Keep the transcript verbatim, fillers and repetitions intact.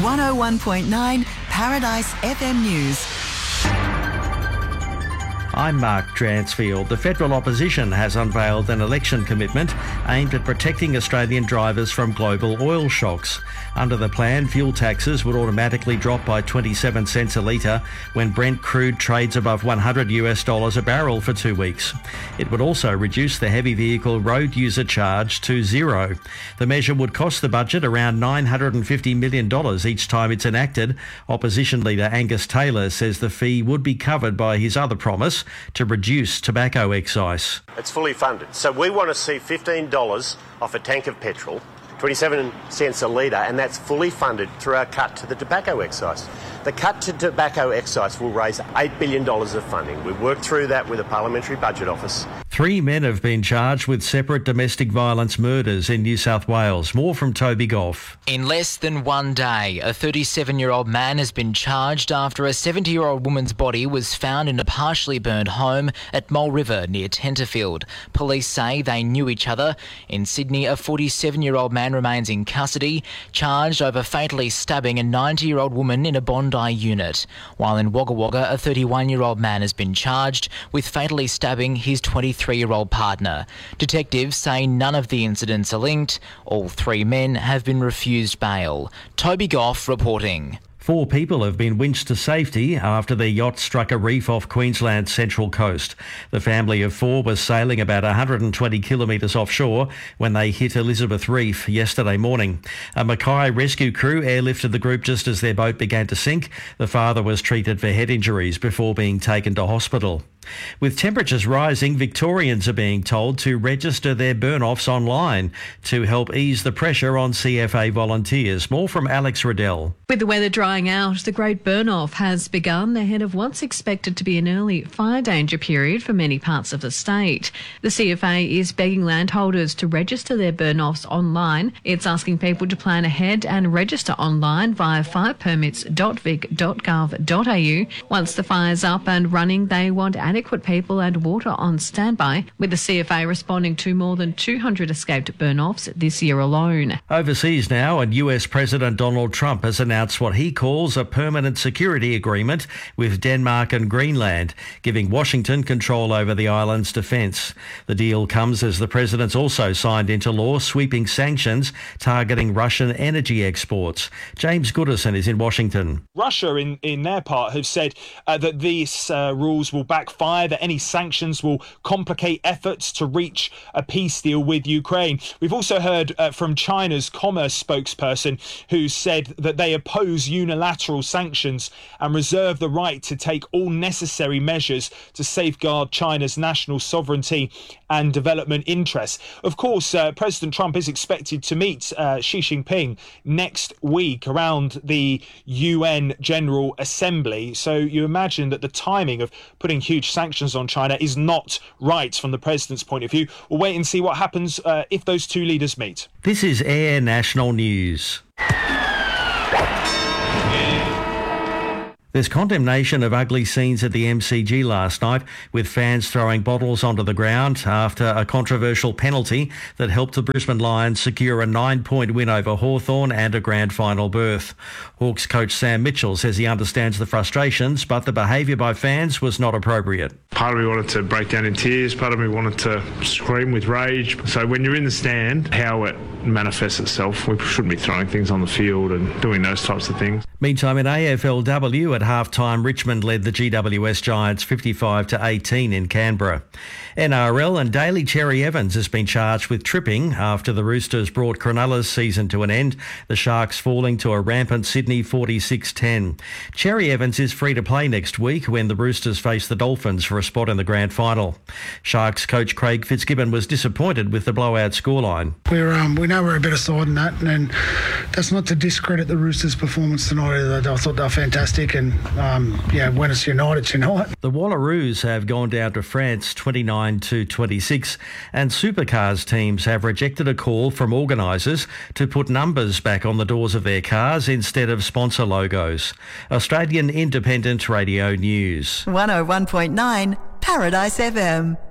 one oh one point nine Paradise F M News. I'm Mark Dransfield. The federal opposition has unveiled an election commitment aimed at protecting Australian drivers from global oil shocks. Under the plan, fuel taxes would automatically drop by twenty-seven cents a litre when Brent crude trades above one hundred US dollars a barrel for two weeks. It would also reduce the heavy vehicle road user charge to zero. The measure would cost the budget around nine hundred fifty million dollars each time it's enacted. Opposition leader Angus Taylor says the fee would be covered by his other promise to reduce tobacco excise. It's fully funded. So we want to see fifteen dollars off a tank of petrol, twenty-seven cents a litre, and that's fully funded through our cut to the tobacco excise. The cut to tobacco excise will raise eight billion dollars of funding. We've worked through that with the Parliamentary Budget Office. Three men have been charged with separate domestic violence murders in New South Wales. More from Toby Goff. In less than one day, a thirty-seven-year-old man has been charged after a seventy-year-old woman's body was found in a partially burned home at Mole River near Tenterfield. Police say they knew each other. In Sydney, a forty-seven-year-old man remains in custody, charged over fatally stabbing a ninety-year-old woman in a Bondi unit. While in Wagga Wagga, a thirty-one-year-old man has been charged with fatally stabbing his twenty-three-year-old partner. Detectives say none of the incidents are linked. All three men have been refused bail. Toby Goff reporting. Four people have been winched to safety after their yacht struck a reef off Queensland's central coast. The family of four was sailing about one hundred twenty kilometres offshore when they hit Elizabeth Reef yesterday morning. A Mackay rescue crew airlifted the group just as their boat began to sink. The father was treated for head injuries before being taken to hospital. With temperatures rising, Victorians are being told to register their burn-offs online to help ease the pressure on C F A volunteers. More from Alex Riddell. With the weather drying out, the Great Burn-Off has begun ahead of what's expected to be an early fire danger period for many parts of the state. The C F A is begging landholders to register their burn-offs online. It's asking people to plan ahead and register online via fire permits dot vic dot gov dot a u. Once the fire's up and running, they want adequate people and water on standby, with the C F A responding to more than two hundred escaped burn-offs this year alone. Overseas now, and U S President Donald Trump has announced what he calls a permanent security agreement with Denmark and Greenland, giving Washington control over the island's defence. The deal comes as the president's also signed into law sweeping sanctions targeting Russian energy exports. James Goodison is in Washington. Russia, in, in their part, have said uh, that these uh, rules will backfire, that any sanctions will complicate efforts to reach a peace deal with Ukraine. We've also heard uh, from China's commerce spokesperson who said that they oppose unilateral sanctions and reserve the right to take all necessary measures to safeguard China's national sovereignty and development interests. Of course, uh, President Trump is expected to meet uh, Xi Jinping next week around the U N General Assembly. So you imagine that the timing of putting huge sanctions on China is not right from the president's point of view. We'll wait and see what happens uh, if those two leaders meet. This is Air National News. There's condemnation of ugly scenes at the M C G last night, with fans throwing bottles onto the ground after a controversial penalty that helped the Brisbane Lions secure a nine-point win over Hawthorn and a grand final berth. Hawks coach Sam Mitchell says he understands the frustrations, but the behaviour by fans was not appropriate. Part of me wanted to break down in tears, part of me wanted to scream with rage. So when you're in the stand, how it manifests itself, we shouldn't be throwing things on the field and doing those types of things. Meantime, in A F L W at half-time, Richmond led the G W S Giants fifty-five to eighteen in Canberra. N R L and Daly Cherry Evans has been charged with tripping after the Roosters brought Cronulla's season to an end, the Sharks falling to a rampant Sydney forty-six ten. Cherry Evans is free to play next week when the Roosters face the Dolphins for a spot in the grand final. Sharks coach Craig Fitzgibbon was disappointed with the blowout scoreline. We're, um, we know we're a better side than that, and that's not to discredit the Roosters' performance tonight. I thought they were fantastic, and um, yeah, when it's United, it's United. The Wallaroos have gone down to France twenty-nine to twenty-six, and supercars teams have rejected a call from organisers to put numbers back on the doors of their cars instead of sponsor logos. Australian Independent Radio News. one oh one point nine Paradise F M.